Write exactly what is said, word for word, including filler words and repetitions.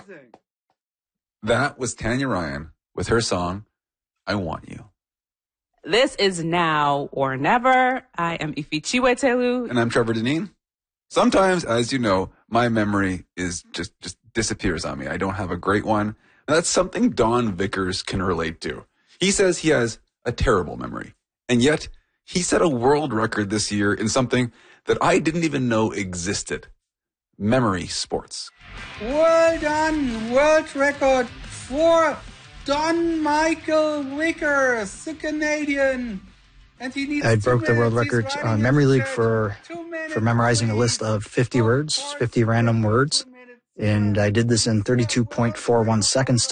amazing. That was Tanya Ryan with her song, I Want You. This is Now or Never. I am Ifi Chiwetelu. And I'm Trevor Deneen. Sometimes, as you know, my memory is just, just disappears on me. I don't have a great one. Now, that's something Don Vickers can relate to. He says he has a terrible memory. And yet, he set a world record this year in something that I didn't even know existed. Memory sports. Well done. World record for Don Michael Vickers, the Canadian. And he needs I two broke the world minutes. record He's on riding Memory his League shirt. for Two minutes, for memorizing a please. list of fifty words, fifty random words. And I did this in thirty-two point four one seconds.